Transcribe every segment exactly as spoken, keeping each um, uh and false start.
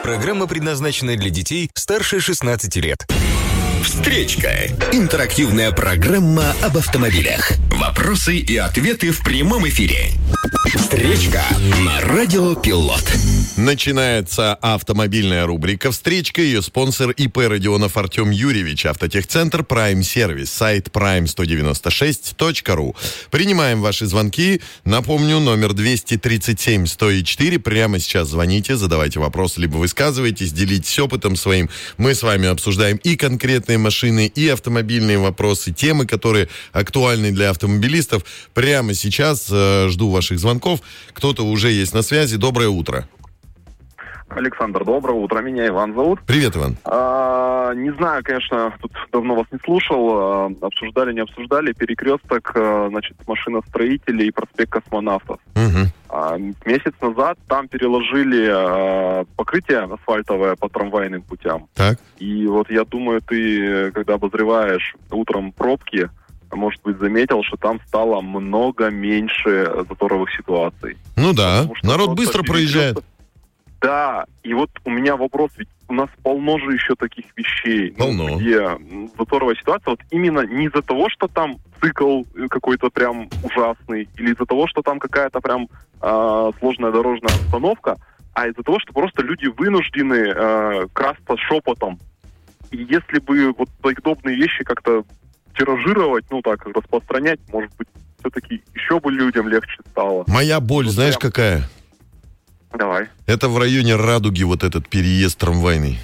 Программа предназначена для детей старше шестнадцати лет. Встречка. Интерактивная программа об автомобилях. Вопросы и ответы в прямом эфире. Встречка на Радио Пилот. Начинается автомобильная рубрика «Встречка». Ее спонсор ИП Родионов Артем Юрьевич. Автотехцентр Prime Сервис. Сайт прайм сто девяносто шесть точка ру. Принимаем ваши звонки. Напомню, номер двести тридцать семь сто четыре. Прямо сейчас звоните, задавайте вопросы, либо высказывайтесь, делитесь опытом своим. Мы с вами обсуждаем и конкретные машины, и автомобильные вопросы, темы, которые актуальны для автомобилистов. Прямо сейчас э, жду ваших звонков. Кто-то уже есть на связи. Доброе утро. Александр, доброе утро. Меня Иван зовут. Привет, Иван. А, не знаю, конечно, тут давно вас не слушал. А, обсуждали, не обсуждали. Перекресток, а, значит, машиностроителей и проспект Космонавтов. Угу. А, месяц назад там переложили а, покрытие асфальтовое по трамвайным путям. Так. И вот я думаю, ты, когда обозреваешь утром пробки, может быть, заметил, что там стало много меньше заторовых ситуаций. Ну да, народ быстро перекресток... проезжает. Да, и вот у меня вопрос, ведь у нас полно же еще таких вещей, полно. Ну, где заторовая ситуация, вот именно не из-за того, что там цикл какой-то прям ужасный, или из-за того, что там какая-то прям э, сложная дорожная обстановка, а из-за того, что просто люди вынуждены э, красться шепотом. И если бы вот подобные вещи как-то тиражировать, ну так, распространять, может быть, все-таки еще бы людям легче стало. Моя боль, вот знаешь, прям... какая? Давай. Это в районе Радуги вот этот переезд трамвайный.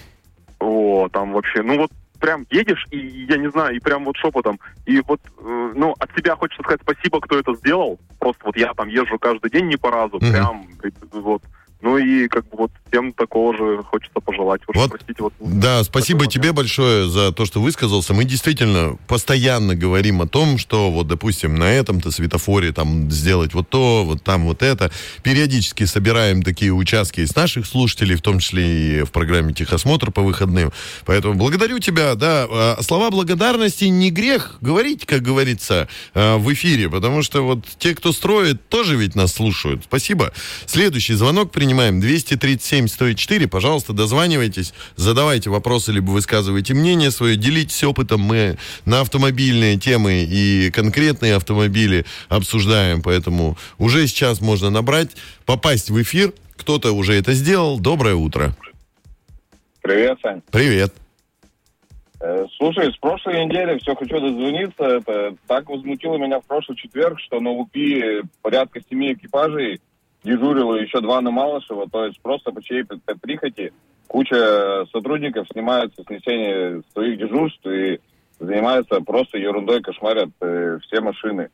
О, там вообще, ну вот прям едешь, и я не знаю, и прям вот шепотом, и вот, э, ну, от себя хочется сказать спасибо, кто это сделал. Просто вот я там езжу каждый день не по разу, mm-hmm. прям, вот. Ну и как бы вот всем такого же хочется пожелать. Уж вот, простите, вот, да, спасибо тебе большое за то, что высказался. Мы действительно постоянно говорим о том, что вот, допустим, на этом-то светофоре там сделать вот то, вот там вот это. Периодически собираем такие участки из наших слушателей, в том числе и в программе «Техосмотр» по выходным. Поэтому благодарю тебя, да. Слова благодарности не грех говорить, как говорится, в эфире, потому что вот те, кто строит, тоже ведь нас слушают. Спасибо. Следующий звонок принимаем. двести тридцать семь сто четыре. Пожалуйста, дозванивайтесь, задавайте вопросы, либо высказывайте мнение свое, делитесь опытом. Мы на автомобильные темы и конкретные автомобили обсуждаем, поэтому уже сейчас можно набрать, попасть в эфир. Кто-то уже это сделал. Доброе утро. Привет, Сань. Привет. Э, слушай, с прошлой недели все хочу дозвониться. Это так возмутило меня в прошлый четверг, что на УПИ порядка семи экипажей дежурило еще два на Малышева, то есть просто по чьей прихоти куча сотрудников снимаются с несения своих дежурств и занимаются просто ерундой, кошмарят э, все машины.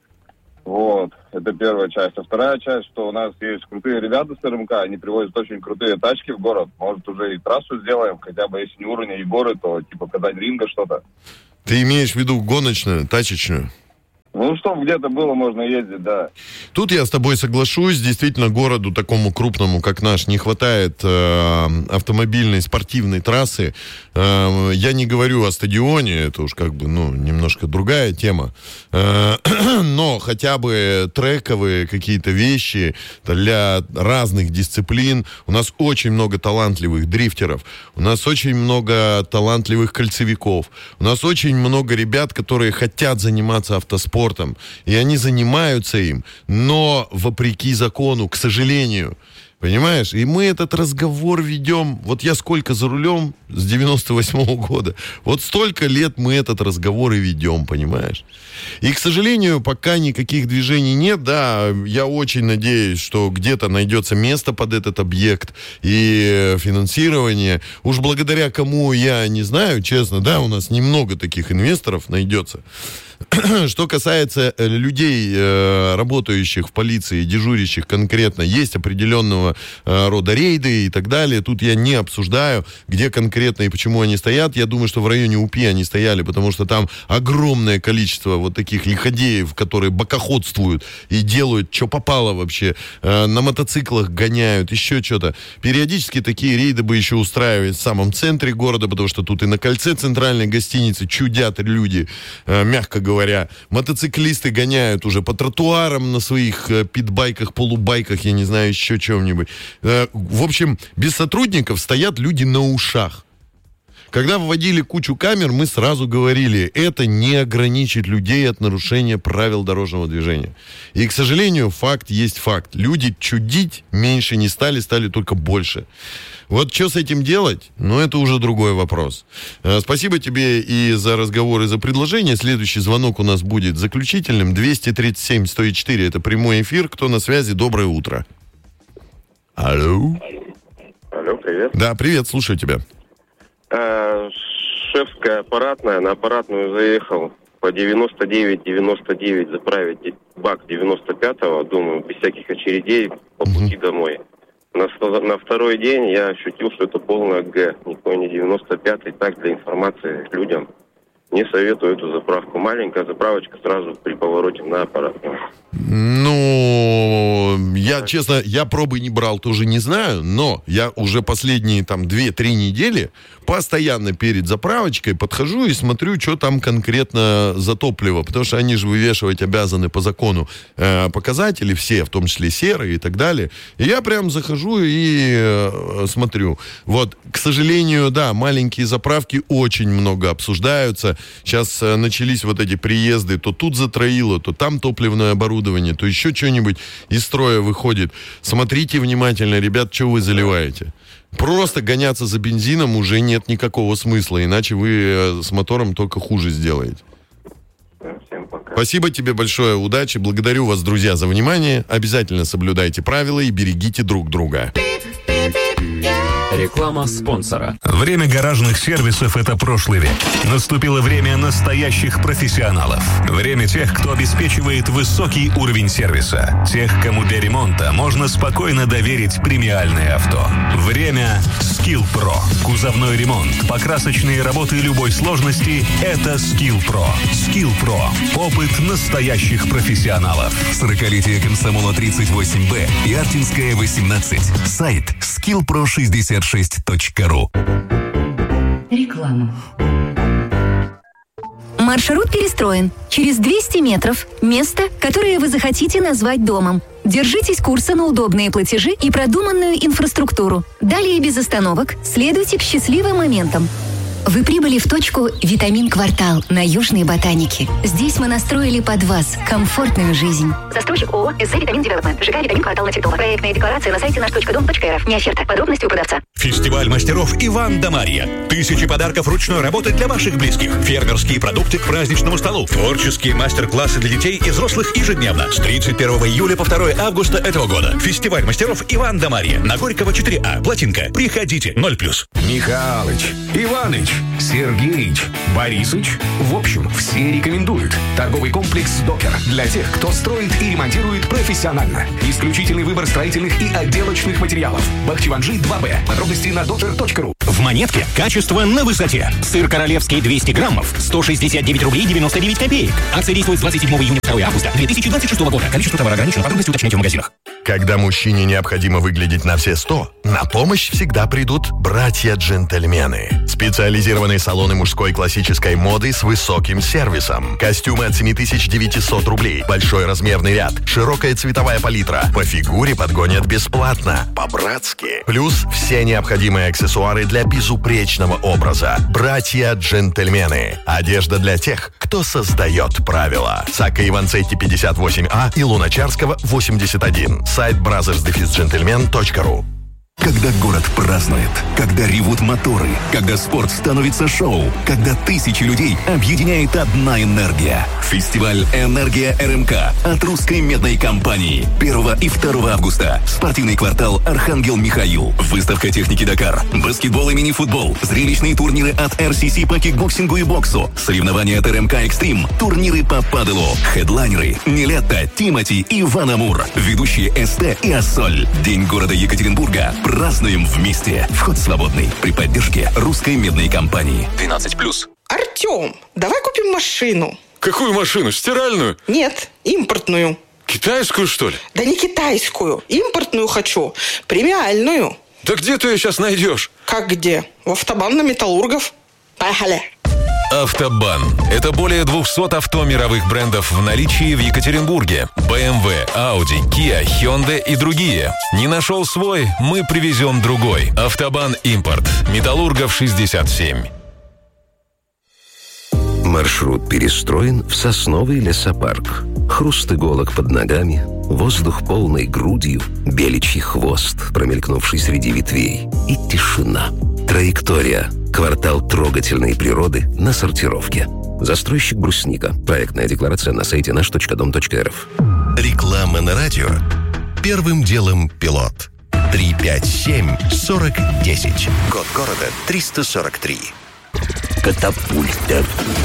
Вот, это первая часть. А вторая часть, что у нас есть крутые ребята с РМК, они привозят очень крутые тачки в город. Может, уже и трассу сделаем, хотя бы если не уровня и горы, то типа когда ринга что-то. Ты имеешь в виду гоночную, тачечную? Ну, чтобы где-то было, можно ездить, да. Тут я с тобой соглашусь. Действительно, городу такому крупному, как наш, не хватает э, автомобильной спортивной трассы. Э, я не говорю о стадионе, это уж как бы, ну, немножко другая тема. Э, но хотя бы трековые какие-то вещи для разных дисциплин. У нас очень много талантливых дрифтеров. У нас очень много талантливых кольцевиков. У нас очень много ребят, которые хотят заниматься автоспортом. И они занимаются им, но вопреки закону, к сожалению. Понимаешь? И мы этот разговор ведем. Вот я сколько за рулем с девяносто восьмого года. Вот столько лет мы этот разговор и ведем, понимаешь? И, к сожалению, пока никаких движений нет, да, я очень надеюсь, что где-то найдется место под этот объект и финансирование. Уж благодаря кому, я не знаю, честно, да, у нас немного таких инвесторов найдется. Что касается людей, работающих в полиции, дежурящих конкретно, есть определенного рода рейды и так далее. Тут я не обсуждаю, где конкретно и почему они стоят. Я думаю, что в районе УПИ они стояли, потому что там огромное количество вот таких лиходеев, которые бокоходствуют и делают, что попало вообще. На мотоциклах гоняют, еще что-то. Периодически такие рейды бы еще устраивать в самом центре города, потому что тут и на кольце центральной гостиницы чудят люди, мягко говоря. говоря. Мотоциклисты гоняют уже по тротуарам на своих э, питбайках, полубайках, я не знаю, еще чем-нибудь. Э, в общем, без сотрудников стоят люди на ушах. Когда вводили кучу камер, мы сразу говорили, это не ограничит людей от нарушения правил дорожного движения. И, к сожалению, факт есть факт. Люди чудить меньше не стали, стали только больше. Вот что с этим делать? Ну, это уже другой вопрос. Спасибо тебе и за разговор, и за предложение. Следующий звонок у нас будет заключительным. двести тридцать семь сто четыре. Это прямой эфир. Кто на связи? Доброе утро. Алло. Алло, привет. Да, привет, слушаю тебя. А, Шефская аппаратная, на аппаратную заехал по девяносто девять девяносто девять заправить бак девяносто пятого, думаю, без всяких очередей по пути mm-hmm. домой. На, на второй день я ощутил, что это полная Г, никакой не девяносто пятый, так для информации людям. Не советую эту заправку. Маленькая заправочка сразу при повороте на аппаратную. Ну, я, честно, я пробы не брал, тоже не знаю, но я уже последние там две-три недели постоянно перед заправочкой подхожу и смотрю, что там конкретно за топливо, потому что они же вывешивать обязаны по закону э, показатели все, в том числе серые и так далее. И я прям захожу и э, смотрю. Вот, к сожалению, да, маленькие заправки очень много обсуждаются. Сейчас э, начались вот эти приезды, то тут затроило, то там топливное оборудование, то еще что-нибудь из строя выходит. Смотрите внимательно, ребят, что вы заливаете. Просто гоняться за бензином уже нет никакого смысла, иначе вы с мотором только хуже сделаете. Всем пока. Спасибо тебе большое, удачи, благодарю вас, друзья, за внимание. Обязательно соблюдайте правила и берегите друг друга. Реклама спонсора. Время гаражных сервисов – это прошлый век. Наступило время настоящих профессионалов. Время тех, кто обеспечивает высокий уровень сервиса. Тех, кому для ремонта можно спокойно доверить премиальное авто. Время Skill Pro. Кузовной ремонт, покрасочные работы любой сложности – это Skill Pro. Skill Pro. Опыт настоящих профессионалов. сорокалетие Комсомола тридцать восемь Б и Артинская восемнадцать. Сайт скилл про шестьдесят шесть точка ру. Реклама. Маршрут перестроен. Через двести метров место, которое вы захотите назвать домом. Держитесь курса на удобные платежи и продуманную инфраструктуру. Далее без остановок следуйте к счастливым моментам. Вы прибыли в точку «Витамин-квартал» на Южной Ботанике. Здесь мы настроили под вас комфортную жизнь. Застройщик ООО «СЗ Витамин Девелопмент». ЖК «Витамин-квартал» на Титова. Проектная декларация на сайте наш точка дом точка эр эф. Не оферта. Подробности у продавца. Фестиваль мастеров Иван да Марья. Тысячи подарков ручной работы для ваших близких. Фермерские продукты к праздничному столу. Творческие мастер-классы для детей и взрослых ежедневно. С тридцать первого июля по второе августа этого года. Фестиваль мастеров Иван да Марья. На Горького четыре А. Плотинка. Приходите. ноль плюс. Михалыч, Иваныч, Сергеич, Борисыч. В общем, все рекомендуют. Торговый комплекс «Докер» для тех, кто строит и ремонтирует профессионально. Исключительный выбор строительных и отделочных материалов. Бахчеванжи два Б. Подробности на докер точка ру. В Монетке качество на высоте. Сыр королевский двести граммов. сто шестьдесят девять рублей девяносто девять копеек. Акция действует с двадцать седьмого июня по второе августа две тысячи двадцать шестого года. Количество товара ограничено. Подробности уточняйте в магазинах. Когда мужчине необходимо выглядеть на все сто, на помощь всегда придут братья-джентльмены. Специализированные салоны мужской классической моды с высоким сервисом. Костюмы от семь тысяч девятьсот рублей. Большой размерный ряд. Широкая цветовая палитра. По фигуре подгонят бесплатно. По-братски. Плюс все необходимые аксессуары для безупречного образа. Братья-джентльмены. Одежда для тех, кто создает правила. Сакко Иванцетти пятьдесят восемь А и Луначарского восемьдесят один. Сайт бразерс джентльмен точка ру. Когда город празднует, когда ревут моторы, когда спорт становится шоу, когда тысячи людей объединяет одна энергия. Фестиваль «Энергия РМК» от русской медной компании. первого и второго августа. Спортивный квартал «Архангел Михаил». Выставка техники «Дакар». Баскетбол и мини-футбол. Зрелищные турниры от эр си си по кикбоксингу и боксу. Соревнования от РМК «Экстрим». Турниры по паделу. Хедлайнеры Нилетто, Тимати и Ван Амур. Ведущие СТ и Ассоль. День города Екатеринбурга. Празднуем вместе. Вход свободный. При поддержке русской медной компании. двенадцать плюс. Артем, давай купим машину. Какую машину? Стиральную? Нет, импортную. Китайскую, что ли? Да не китайскую. Импортную хочу. Премиальную. Да где ты ее сейчас найдешь? Как где? В автобан на Металлургов. Поехали. Автобан. Это более двухсот авто мировых брендов в наличии в Екатеринбурге. бэ эм вэ, Audi, Kia, Hyundai и другие. Не нашел свой? Мы привезем другой. Автобан Импорт. Металлургов шестьдесят семь. Маршрут перестроен в сосновый лесопарк. Хруст иголок под ногами, воздух полной грудью, беличий хвост, промелькнувший среди ветвей, и тишина. Траектория. Квартал трогательной природы на сортировке. Застройщик «Брусника». Проектная декларация на сайте наш точка дом точка эр эф. Реклама на радио. Первым делом пилот. три пять семь сорок десять. Код города триста сорок три. Катапульта.